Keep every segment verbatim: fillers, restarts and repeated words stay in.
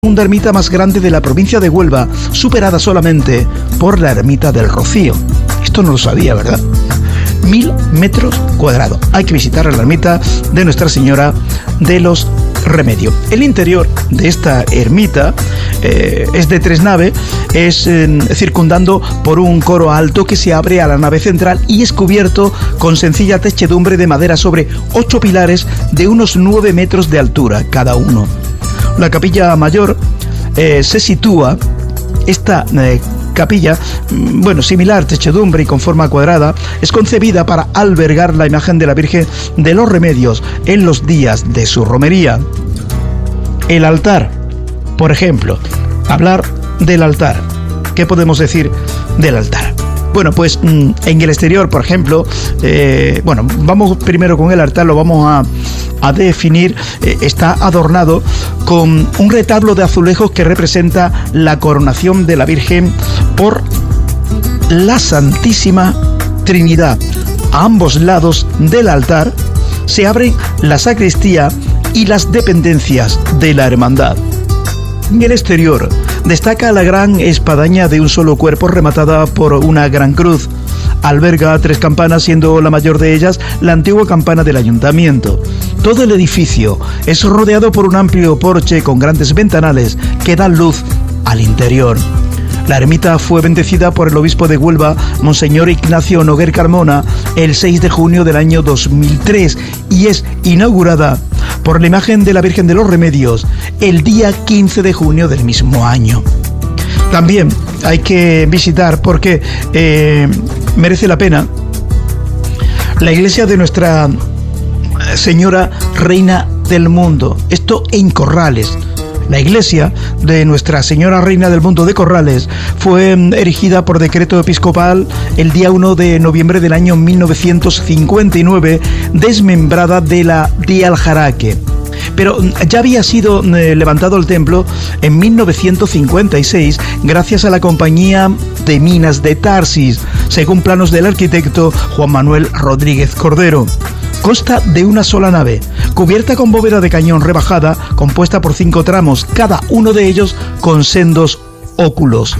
segunda ermita más grande de la provincia de Huelva, superada solamente por la ermita del Rocío. Esto no lo sabía, ¿verdad? Mil metros cuadrados. Hay que visitar la ermita de Nuestra Señora de los Remedios. El interior de esta ermita eh, es de tres naves, es eh, circundando por un coro alto que se abre a la nave central y es cubierto con sencilla techedumbre de madera sobre ocho pilares de unos nueve metros de altura cada uno. La capilla mayor eh, se sitúa, esta eh, capilla, bueno, similar, techedumbre y con forma cuadrada, es concebida para albergar la imagen de la Virgen de los Remedios en los días de su romería. El altar, por ejemplo, hablar del altar. ¿Qué podemos decir del altar? Bueno, pues en el exterior, por ejemplo, eh, bueno, vamos primero con el altar, lo vamos a, a definir. Eh, está adornado con un retablo de azulejos que representa la coronación de la Virgen por la Santísima Trinidad. A ambos lados del altar se abren la sacristía y las dependencias de la hermandad. En el exterior destaca la gran espadaña de un solo cuerpo rematada por una gran cruz. Alberga tres campanas, siendo la mayor de ellas la antigua campana del ayuntamiento. Todo el edificio es rodeado por un amplio porche con grandes ventanales que dan luz al interior. La ermita fue bendecida por el obispo de Huelva, Monseñor Ignacio Noguer Carmona, el seis de junio del año dos mil tres y es inaugurada por la imagen de la Virgen de los Remedios el día quince de junio del mismo año. También hay que visitar, porque eh, merece la pena, la iglesia de Nuestra Señora Reina del Mundo, esto en Corrales. La iglesia de Nuestra Señora Reina del Mundo de Corrales fue erigida por decreto episcopal el día uno de noviembre del año mil novecientos cincuenta y nueve, desmembrada de la de Aljaraque. Pero ya había sido eh, levantado el templo en mil novecientos cincuenta y seis gracias a la Compañía de Minas de Tarsis, según planos del arquitecto Juan Manuel Rodríguez Cordero. Consta de una sola nave, cubierta con bóveda de cañón rebajada, compuesta por cinco tramos, cada uno de ellos con sendos óculos.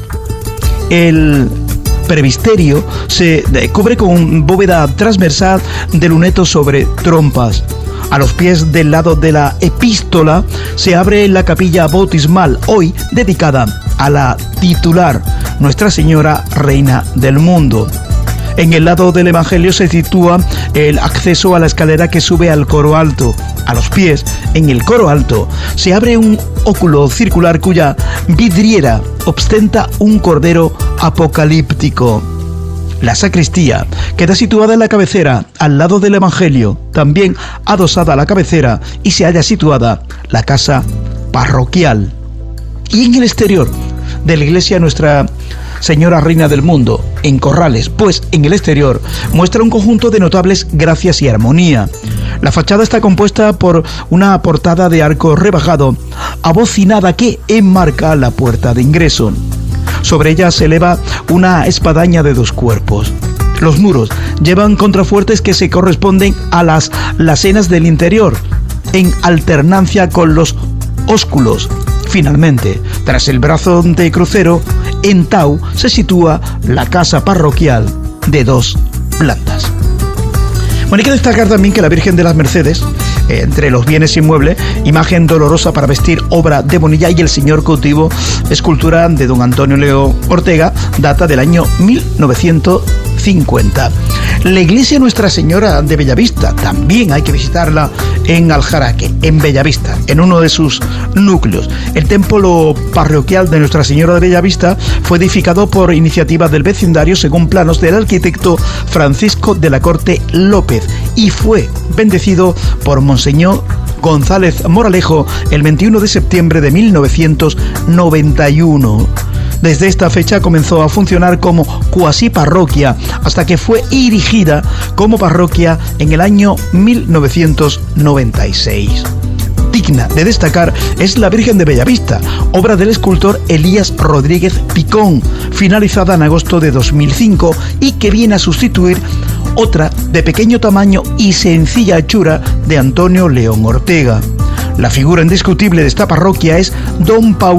El presbiterio se cubre con bóveda transversal de lunetos sobre trompas. A los pies del lado de la epístola se abre la capilla bautismal, hoy dedicada a la titular, Nuestra Señora Reina del Mundo. En el lado del Evangelio se sitúa el acceso a la escalera que sube al coro alto. A los pies, en el coro alto, se abre un óculo circular cuya vidriera ostenta un cordero apocalíptico. La sacristía queda situada en la cabecera, al lado del Evangelio, también adosada a la cabecera, y se halla situada la casa parroquial. Y en el exterior de la iglesia Nuestra Señora Reina del Mundo, en Corrales, pues en el exterior muestra un conjunto de notables gracias y armonía. La fachada está compuesta por una portada de arco rebajado, abocinada, que enmarca la puerta de ingreso. Sobre ella se eleva una espadaña de dos cuerpos. Los muros llevan contrafuertes que se corresponden a las lasenas del interior, en alternancia con los ósculos. Finalmente, tras el brazo de crucero, en Tau se sitúa la casa parroquial de dos plantas. Bueno, hay que destacar también que la Virgen de las Mercedes, eh, entre los bienes inmuebles, imagen dolorosa para vestir, obra de Bonilla, y el Señor cautivo, escultura de don Antonio León Ortega, data del año mil novecientos cincuenta. La iglesia Nuestra Señora de Bellavista, también hay que visitarla en Aljaraque, en Bellavista, en uno de sus núcleos. El templo parroquial de Nuestra Señora de Bellavista fue edificado por iniciativa del vecindario según planos del arquitecto Francisco de la Corte López y fue bendecido por Monseñor González Moralejo el veintiuno de septiembre de mil novecientos noventa y uno. Desde esta fecha comenzó a funcionar como cuasi parroquia hasta que fue erigida como parroquia en el año mil novecientos noventa y seis. Digna de destacar es la Virgen de Bellavista, obra del escultor Elías Rodríguez Picón, finalizada en agosto de dos mil cinco y que viene a sustituir otra de pequeño tamaño y sencilla hechura de Antonio León Ortega. La figura indiscutible de esta parroquia es Don Paulo